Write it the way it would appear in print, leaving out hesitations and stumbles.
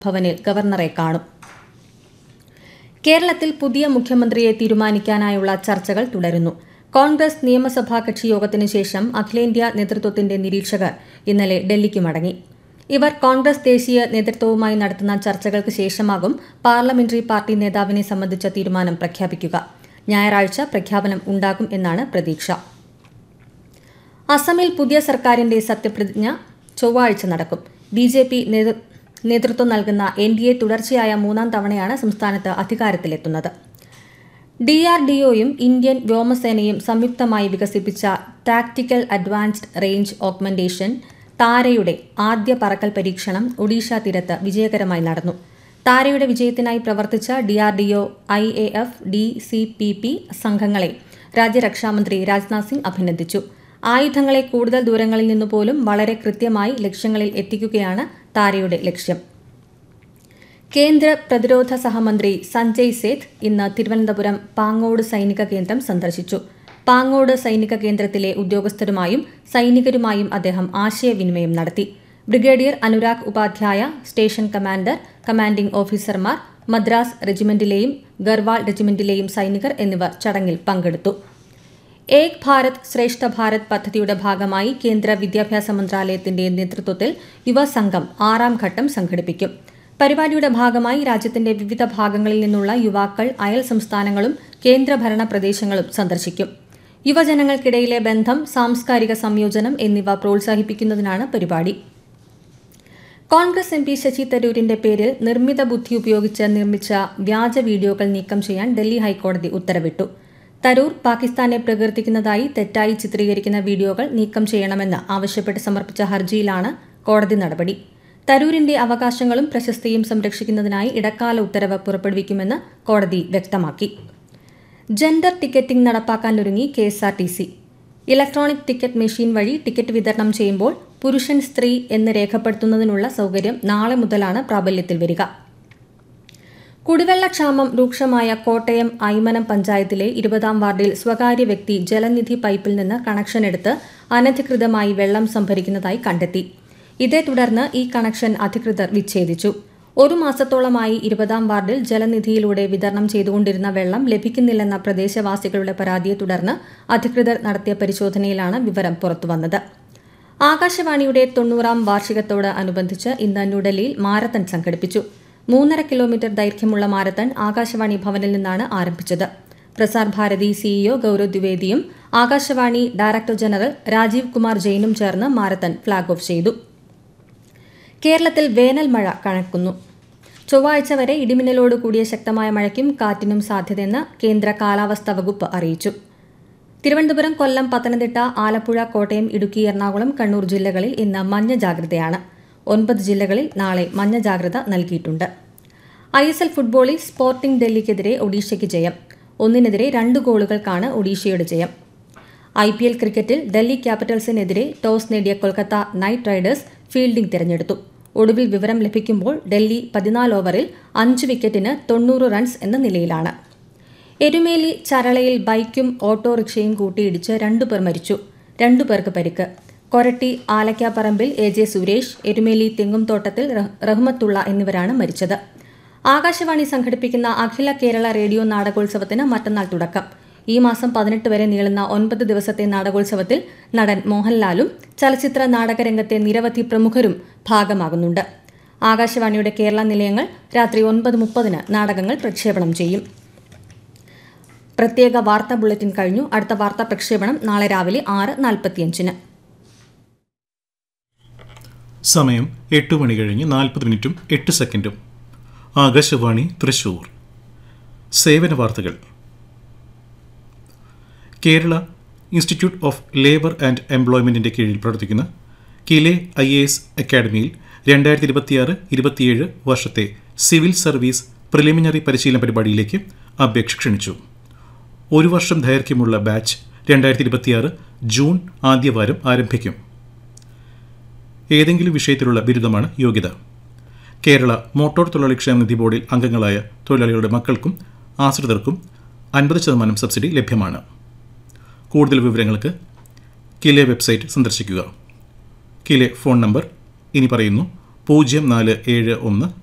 ഭവനിൽ ഗവർണറെ കാണും. കേരളത്തിൽ പുതിയ മുഖ്യമന്ത്രിയെ തീരുമാനിക്കാനായുള്ള ചർച്ചകൾ തുടരുന്നു. കോൺഗ്രസ് നിയമസഭാ കക്ഷി യോഗത്തിനു ശേഷം അഖിലേന്ത്യാ നേതൃത്വത്തിന്റെ നിരീക്ഷകർ ഇന്നലെ ഡൽഹിക്ക് മടങ്ങി. ഇവർ കോൺഗ്രസ് ദേശീയ നേതൃത്വവുമായി നടത്തുന്ന ചർച്ചകൾക്ക് ശേഷമാകും പാർലമെന്ററി പാർട്ടി നേതാവിനെ സംബന്ധിച്ച തീരുമാനം പ്രഖ്യാപിക്കുക. ഞായറാഴ്ച പ്രഖ്യാപനം ഉണ്ടാകും എന്നാണ് പ്രതീക്ഷ. അസമിൽ പുതിയ സർക്കാരിന്റെ സത്യപ്രതിജ്ഞ ചൊവ്വാഴ്ച നടക്കും. BJP നേതൃത്വം നൽകുന്ന NDA തുടർച്ചയായ മൂന്നാം തവണയാണ് സംസ്ഥാനത്ത് അധികാരത്തിലെത്തുന്നത്. DRDOയും ഇന്ത്യൻ വ്യോമസേനയും സംയുക്തമായി വികസിപ്പിച്ച ടാക്ടിക്കൽ അഡ്വാൻസ്ഡ് റേഞ്ച് ഓഗ്മെന്റേഷൻ താരയുടെ ആദ്യ പറക്കൽ പരീക്ഷണം ഒഡീഷ തീരത്ത് വിജയകരമായി നടന്നു. താരയുടെ വിജയത്തിനായി പ്രവർത്തിച്ച DRDO, IAF, DCPP സംഘങ്ങളെ രാജ്യരക്ഷാമന്ത്രി രാജ്നാഥ് സിംഗ് അഭിനന്ദിച്ചു. ആയുധങ്ങളെ കൂടുതൽ ദൂരങ്ങളിൽ നിന്നുപോലും വളരെ കൃത്യമായി ലക്ഷ്യങ്ങളിൽ എത്തിക്കുകയാണ് താരയുടെ ലക്ഷ്യം. കേന്ദ്ര പ്രതിരോധ സഹമന്ത്രി സഞ്ജയ് സേത്ത് ഇന്ന് തിരുവനന്തപുരം പാങ്ങോട് സൈനിക കേന്ദ്രം സന്ദർശിച്ചു. പാങ്ങോട് സൈനിക കേന്ദ്രത്തിലെ ഉദ്യോഗസ്ഥരുമായും സൈനികരുമായും അദ്ദേഹം ആശയവിനിമയം നടത്തി. Brigadier Anurag Upadhyaya, station commander, commanding ഓഫീസർമാർ, മദ്രാസ് റെജിമെന്റിലെയും ഗർവാൾ റെജിമെന്റിലെയും സൈനികർ എന്നിവർ ചടങ്ങിൽ പങ്കെടുത്തു. ഏക് ഭാരത് ശ്രേഷ്ഠ ഭാരത് പദ്ധതിയുടെ ഭാഗമായി കേന്ദ്ര വിദ്യാഭ്യാസ മന്ത്രാലയത്തിന്റെ നേതൃത്വത്തിൽ യുവസംഘം 6ാം ഘട്ടം സംഘടിപ്പിക്കും. പരിപാടിയുടെ ഭാഗമായി രാജ്യത്തിന്റെ വിവിധ ഭാഗങ്ങളിൽ നിന്നുള്ള യുവാക്കൾ അയൽ സംസ്ഥാനങ്ങളും കേന്ദ്രഭരണ പ്രദേശങ്ങളും സന്ദർശിക്കും. യുവജനങ്ങൾക്കിടയിലെ ബന്ധം, സാംസ്കാരിക സംയോജനം എന്നിവ പ്രോത്സാഹിപ്പിക്കുന്നതിനാണ് പരിപാടി. കോൺഗ്രസ് MP ശശി തരൂരിന്റെ പേരിൽ നിർമ്മിത ബുദ്ധി ഉപയോഗിച്ച് നിർമ്മിച്ച വ്യാജ വീഡിയോകൾ നീക്കം ചെയ്യാൻ ഡൽഹി ഹൈക്കോടതി ഉത്തരവിട്ടു. തരൂർ പാകിസ്ഥാനെ പ്രകീർത്തിക്കുന്നതായി തെറ്റായി ചിത്രീകരിക്കുന്ന വീഡിയോകൾ നീക്കം ചെയ്യണമെന്ന് ആവശ്യപ്പെട്ട് സമർപ്പിച്ച ഹർജിയിലാണ് കോടതി നടപടി. തരൂരിന്റെ അവകാശങ്ങളും പ്രശസ്തിയും സംരക്ഷിക്കുന്നതിനായി ഇടക്കാല ഉത്തരവ് പുറപ്പെടുവിക്കുമെന്ന് കോടതി വ്യക്തമാക്കി. Gender ticketing നടപ്പാക്കാനൊരുങ്ങി KSRTC. Electronic ticket machine വഴി ടിക്കറ്റ് വിതരണം ചെയ്യുമ്പോൾ പുരുഷൻ, സ്ത്രീ എന്ന് രേഖപ്പെടുത്തുന്നതിനുള്ള സൗകര്യം നാളെ മുതലാണ് പ്രാബല്യത്തിൽ വരിക. കുടിവെള്ളക്ഷാമം രൂക്ഷമായ കോട്ടയം ഐമനം പഞ്ചായത്തിലെ 20ാം വാർഡിൽ സ്വകാര്യ വ്യക്തി ജലനിധി പൈപ്പിൽ നിന്ന് കണക്ഷൻ എടുത്ത് അനധികൃതമായി വെള്ളം സംഭരിക്കുന്നതായി കണ്ടെത്തി. ഇതേ തുടർന്ന് ഈ കണക്ഷൻ അധികൃതർ വിച്ഛേദിച്ചു. 1 മാസത്തോളമായി 20ാം വാർഡിൽ ജലനിധിയിലൂടെ വിതരണം ചെയ്തുകൊണ്ടിരുന്ന വെള്ളം ലഭിക്കുന്നില്ലെന്ന പ്രദേശവാസികളുടെ പരാതിയെ തുടർന്ന് അധികൃതർ നടത്തിയ പരിശോധനയിലാണ് വിവരം പുറത്തുവന്നത്. ആകാശവാണിയുടെ 90ാം വാർഷികത്തോട് അനുബന്ധിച്ച് ഇന്ന് ന്യൂഡൽഹിയിൽ മാരത്തൺ സംഘടിപ്പിച്ചു. 3.5 കിലോമീറ്റർ ദൈർഘ്യമുള്ള മാരത്തൺ ആകാശവാണി ഭവനിൽ നിന്നാണ് ആരംഭിച്ചത്. Prasar Bharati CEO Gaurav ദ്വിവേദിയും Akashvani director general Rajeev Kumar ജെയിനും ചേർന്ന് മാരത്തൺ ഫ്ളാഗ് ഓഫ് ചെയ്തു. കേരളത്തിൽ വേനൽ മഴ കനക്കുന്നു. ചൊവ്വാഴ്ച വരെ ഇടിമിന്നലോട് കൂടിയ ശക്തമായ മഴയ്ക്കും കാറ്റിനും സാധ്യതയെന്ന് കേന്ദ്ര കാലാവസ്ഥാ വകുപ്പ് അറിയിച്ചു. തിരുവനന്തപുരം, കൊല്ലം, പത്തനംതിട്ട, ആലപ്പുഴ, കോട്ടയം, ഇടുക്കി, എറണാകുളം, കണ്ണൂർ ജില്ലകളിൽ ഇന്ന് മഞ്ഞ ജാഗ്രതയാണ്. 9 ജില്ലകളിൽ നാളെ മഞ്ഞ ജാഗ്രത നൽകിയിട്ടുണ്ട്. ISL ഫുട്ബോളിൽ സ്പോർട്ടിംഗ് ഡൽഹിക്കെതിരെ ഒഡീഷയ്ക്ക് ജയം. 1-നെതിരെ 2 ഗോളുകൾക്കാണ് ഒഡീഷയുടെ ജയം. IPL ക്രിക്കറ്റിൽ ഡൽഹി ക്യാപിറ്റൽസിനെതിരെ ടോസ് നേടിയ കൊൽക്കത്ത നൈറ്റ് റൈഡേഴ്സ് ഫീൽഡിംഗ് തിരഞ്ഞെടുത്തു. ഒടുവിൽ വിവരം ലഭിക്കുമ്പോൾ ഡൽഹി 14 ഓവറിൽ 5 വിക്കറ്റിന് 90 റൺസ് എന്ന നിലയിലാണ്. എരുമേലി ചരളയിൽ ബൈക്കും ഓട്ടോറിക്ഷയും കൂട്ടിയിടിച്ച് 2 പേർ മരിച്ചു, 2 പേർക്ക് പരിക്ക്. കൊരട്ടി ആലക്കാപ്പറമ്പിൽ AJ സുരേഷ്, എരുമേലി തെങ്ങുംതോട്ടത്തിൽ റഹ്മത്തുള്ള എന്നിവരാണ് മരിച്ചത്. ആകാശവാണി സംഘടിപ്പിക്കുന്ന അഖില കേരള റേഡിയോ നാടകോത്സവത്തിന് മറ്റന്നാൾ തുടക്കം. ഈ മാസം 18 വരെ നീളുന്ന 9 ദിവസത്തെ നാടകോത്സവത്തിൽ നടൻ മോഹൻലാലും ചലച്ചിത്ര നാടകരംഗത്തെ നിരവധി പ്രമുഖരും ഭാഗമാകുന്നുണ്ട്. ആകാശവാണിയുടെ കേരള നിലയങ്ങൾ രാത്രി 9:30 നാടകങ്ങൾ പ്രക്ഷേപണം ചെയ്യും. പ്രത്യേക വാർത്താ ബുള്ളറ്റിൻ കഴിഞ്ഞു. അടുത്ത വാർത്താ പ്രക്ഷേപണം നാളെ രാവിലെ 6:45. സമയം 8 മണി കഴിഞ്ഞ് 40 മിനിറ്റും 8 സെക്കൻഡും. ആകാശവാണി തൃശൂർ. സേവന വാർത്തകൾ. Kerala institute of labour and എംപ്ലോയ്മെൻറ്റിൻ്റെ കീഴിൽ പ്രവർത്തിക്കുന്ന കിലെ IAS അക്കാഡമിയിൽ 2026-27 വർഷത്തെ സിവിൽ സർവീസ് പ്രിലിമിനറി പരിശീലന പരിപാടിയിലേക്ക് അപേക്ഷ ക്ഷണിച്ചു. 1 വർഷം ദൈർഘ്യമുള്ള ബാച്ച് 2026 ജൂൺ ആദ്യവാരം ആരംഭിക്കും. ഏതെങ്കിലും വിഷയത്തിലുള്ള ബിരുദമാണ് യോഗ്യത. കേരള മോട്ടോർ തൊഴിലാളി ക്ഷേമനിധി ബോർഡിൽ അംഗങ്ങളായ തൊഴിലാളികളുടെ മക്കൾക്കും ആശ്രിതർക്കും 50% സബ്സിഡി ലഭ്യമാണ്. കൂടുതൽ വിവരങ്ങൾക്ക് കിലെ വെബ്സൈറ്റ് സന്ദർശിക്കുക. കിലെ ഫോൺ നമ്പർ ഇനി പറയുന്നു: 0471